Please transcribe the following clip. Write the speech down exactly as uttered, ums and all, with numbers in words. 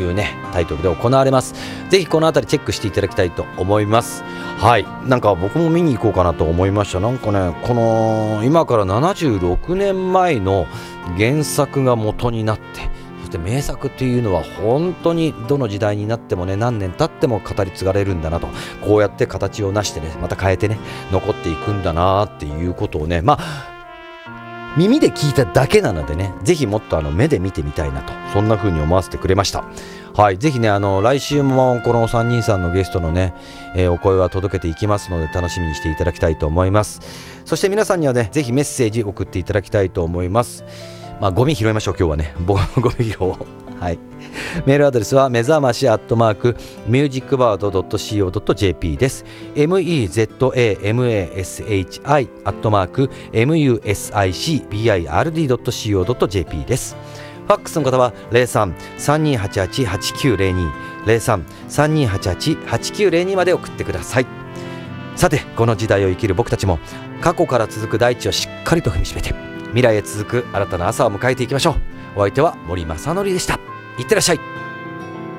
いうねタイトルで行われます。ぜひこのあたりチェックしていただきたいと思います。はい、なんか僕も見に行こうかなと思いました。なんかね、この今からななじゅうろくねんまえの原作が元になって、そして名作っていうのは本当にどの時代になってもね、何年経っても語り継がれるんだなと、こうやって形を成してね、また変えてね残っていくんだなっていうことをね、まあ耳で聞いただけなのでね、ぜひもっとあの目で見てみたいなと、そんな風に思わせてくれました。はい、ぜひね、あの来週もこのさんにんさんのゲストのね、えー、お声は届けていきますので、楽しみにしていただきたいと思います。そして皆さんにはね、ぜひメッセージ送っていただきたいと思います。まあゴミ拾いましょう、今日はね、ゴミ拾おう。はい、メールアドレスは目覚ましアットマークミュージックバードドットシーオードットジェーピー です。 メザマシ アットマーク ミューシックバードドットシーオードットジェーピー です。ファックスの方は ゼロさん さんにーはちはち はちきゅうゼロに ゼロさん さんにーはちはち はちきゅうゼロにまで送ってください。さて、この時代を生きる僕たちも過去から続く大地をしっかりと踏みしめて、未来へ続く新たな朝を迎えていきましょう。お相手は森正則でした。いってらっしゃい。